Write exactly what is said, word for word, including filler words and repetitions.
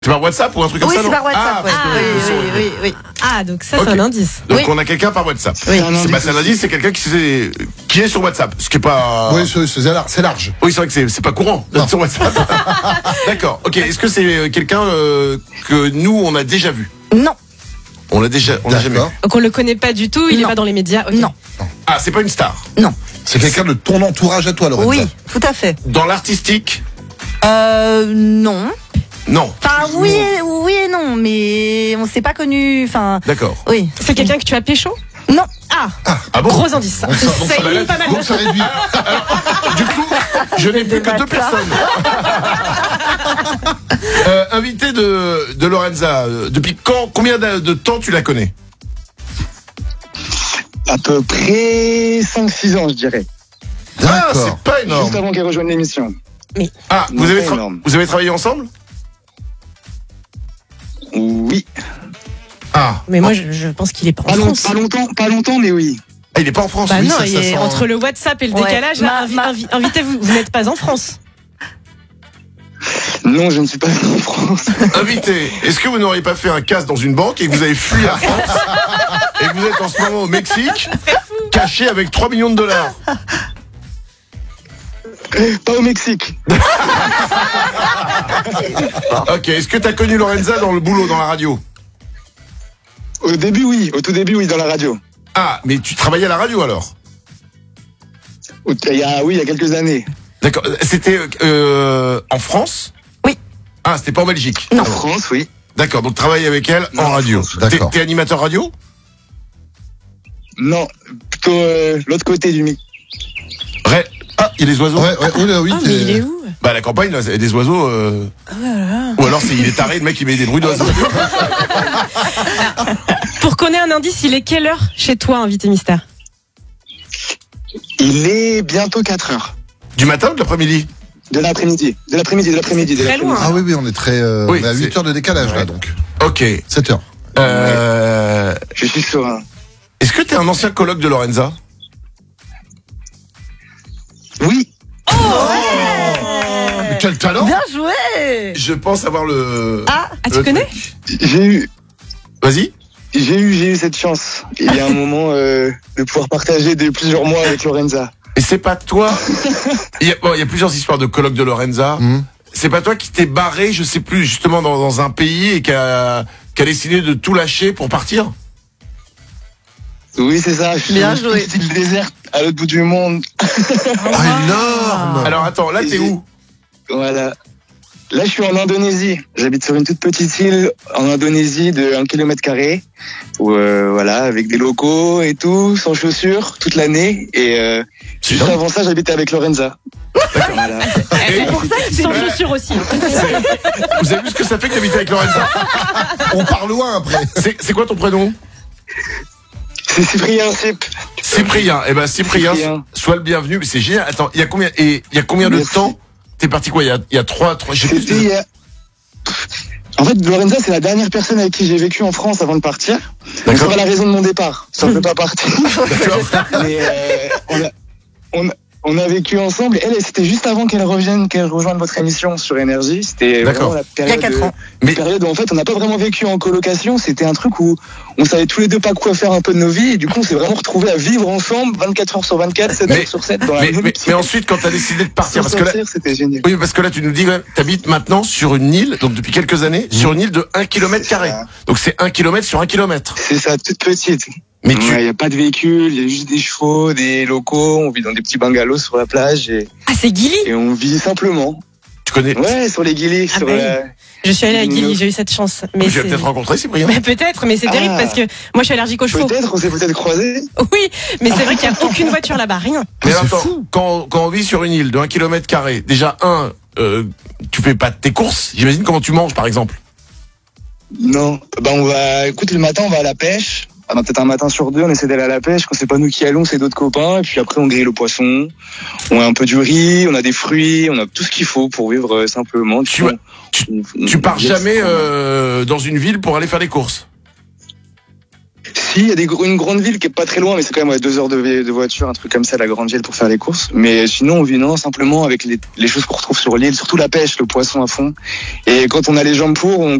C'est par WhatsApp ou un truc comme oui, ça, non? Oui, c'est par WhatsApp. Ah, ouais. parce que oui, le son oui, est- oui, oui. Ah, donc ça, Ok. c'est un indice. Donc Oui. on a quelqu'un par WhatsApp. Oui. C'est un C'est indice. bah, c'est un indice, c'est quelqu'un qui, s'est- qui est sur WhatsApp. Ce qui est pas. Oui, c'est, c'est large. C'est large. Oui, c'est vrai que c'est, c'est pas courant d'être sur WhatsApp. D'accord. Ok. Est-ce que c'est euh, quelqu'un euh, que nous on a déjà vu? Non, On l'a déjà, on l'a jamais vu. D'accord. Donc on le connaît pas du tout, il Non. est pas dans les médias. ok. non, Ah, c'est pas une star. non. C'est quelqu'un de ton entourage à toi, Lorenza. Oui, tout à fait. Dans l'artistique, Euh, non. non. Enfin, oui, et- oui et non, mais on s'est pas connu. Enfin, D'accord. oui. C'est quelqu'un que tu as pécho? Non. Ah, Ah bon? gros indice. Donc ça, donc Ça ça, élimine pas mal. donc ça réduit. Du coup, je n'ai plus que deux personnes. euh, invité de, de Lorenza, euh, depuis quand, combien de, de temps tu la connais? À peu près cinq six ans, je dirais. Ah, D'accord. c'est pas Juste énorme. avant qu'elle rejoigne l'émission. Ah, Non, vous avez, pas tra- énorme. vous avez travaillé ensemble? Oui. Ah. Mais moi, je, je pense qu'il est pas en Pas, long- France. pas longtemps, pas longtemps, mais oui. Ah, il est pas en France. Bah oui, non, ça, il ça est sent- entre le WhatsApp et le Ouais. décalage. Là, Ma- invi- ma- invi- invité, vous, vous n'êtes pas en France. Non, je ne suis pas en France. Invité, est-ce que vous n'auriez pas fait un casse dans une banque et que vous avez fui la France et que vous êtes en ce moment au Mexique, caché avec trois millions de dollars? Pas au Mexique. Ok, est-ce que tu as connu Lorenza dans le boulot, dans la radio? Au début, oui. Au tout début, oui, dans la radio. Ah, mais tu travaillais à la radio alors? Au- Il y a, oui, il y a quelques années. D'accord, c'était euh, en France? Oui. Ah, c'était pas en Belgique? Non. En France, oui. D'accord, donc travaille avec elle Non, en en radio. France, T'es, d'accord. t'es animateur radio? Non, plutôt euh, l'autre côté du micro. Ré- Ah, il y a des oiseaux? Ouais, ouais, oh là, oui, Ah, t'es- mais il est où? Bah, à la campagne, là, il y a des oiseaux. euh, Ou alors, c'est, il est taré, le mec, il met des bruits d'oiseaux. Pour qu'on ait un indice, il est quelle heure chez toi, invité mystère? Il est bientôt quatre heures. Du matin ou de l'après-midi? De l'après-midi. De l'après-midi, de l'après-midi. de très l'après-midi. loin. Ah oui, oui, on est très. Euh, Oui, on est à c'est- huit heures de décalage, là, donc. Ok. sept heures. Euh, Je suis serein. Est-ce que t'es un ancien coloc de Lorenza? Oui. Mais quel talent! Bien joué. Je pense avoir le. Ah, Ah, tu le connais? truc. J'ai eu, Vas-y. j'ai eu, j'ai eu cette chance. Il y a un moment euh, de pouvoir partager de plusieurs mois avec Lorenza. Et c'est pas toi. Il y a, bon, il y a plusieurs histoires de coloc de Lorenza. Hum. C'est pas toi qui t'es barré, je sais plus, justement dans, dans un pays et qui a, qui a décidé de tout lâcher pour partir? Oui, c'est ça. Je suis Bien sur joué. une île déserte à l'autre bout du monde. Ah, énorme! Alors attends, là t'es où? Voilà. Là, je suis en Indonésie. J'habite sur une toute petite île en Indonésie de un kilomètre carré. Où, euh, voilà, avec des locaux et tout, sans chaussures, toute l'année. Et euh, C'est juste dingue. avant ça, j'habitais avec Lorenza. Voilà. Et pour ça que Sans c'est chaussures aussi. vous avez vu ce que ça fait d'habiter avec Lorenza? On part loin après. C'est, c'est quoi ton prénom? C'est Cyprien Cyp. Cyprien. Eh ben Cyprien, Cyprien. sois le bienvenu. Mais c'est génial. Attends, il y a combien et il y a combien de Merci. temps t'es parti quoi? Il y a, il y a trois, trois. Je sais plus. C'était il y a- En fait, Lorenza, c'est la dernière personne avec qui j'ai vécu en France avant de partir. Donc, c'est pas la raison de mon départ. Ça ne peut pas partir. Mais euh, on, a, on, a, on a vécu ensemble. Et elle, c'était juste avant qu'elle revienne, qu'elle rejoigne votre émission sur Énergie. C'était D'accord. vraiment la Il y a période, quatre ans. une Mais- période où en fait, on n'a pas vraiment vécu en colocation. C'était un truc où on savait tous les deux pas quoi faire un peu de nos vies. Et du coup, on s'est vraiment retrouvés à vivre ensemble vingt-quatre heures sur vingt-quatre, sept Mais- heures sur sept dans la Mais, même mais, pièce. mais ensuite, quand t'as décidé de partir, Sans parce que là, sortir, c'était génial. oui, parce que là, tu nous dis, ouais, t'habites maintenant sur une île, donc depuis quelques années, sur une île de un kilomètre carré. ça. Donc c'est un kilomètre sur un kilomètre. C'est ça, toute petite. Mais Il tu, n'y a pas de véhicule, il y a juste des chevaux, des locaux, on vit dans des petits bungalows sur la plage et, Ah, c'est Gilly? et on vit simplement. tu connais, Ouais, sur les guillis, Ah sur bah la... Je suis allée à Gilly, Nous- j'ai eu cette chance. Mais tu vas c'est- peut-être rencontrer Cyprien. Mais peut-être, mais c'est Ah. terrible parce que moi je suis allergique aux chevaux. Peut-être, on s'est peut-être croisés. Oui, mais c'est vrai qu'il n'y a aucune voiture là-bas, rien. Mais c'est attends, fou. quand, quand on vit sur une île de un kilomètre carré, déjà un, euh, tu fais pas tes courses. J'imagine comment tu manges, par exemple. Non. Bah, on va, écoute, le matin, on va à la pêche. Ah, bah, peut-être un matin sur deux, on essaie d'aller à la pêche. Quand c'est pas nous qui allons, c'est d'autres copains. Et puis après, on grille le poisson. On a un peu du riz, on a des fruits, on a tout ce qu'il faut pour vivre euh, simplement. Tu- On- tu- on- Tu on- pars yes. jamais euh, dans une ville pour aller faire des courses. Si, il y a des, gr- une grande ville qui est pas très loin, mais c'est quand même ouais, deux heures de, vi- de voiture, un truc comme ça, la grande ville pour faire les courses. Mais sinon, on vit non, simplement avec les, les choses qu'on retrouve sur l'île, surtout la pêche, le poisson à fond. Et quand on a les jambes pour, on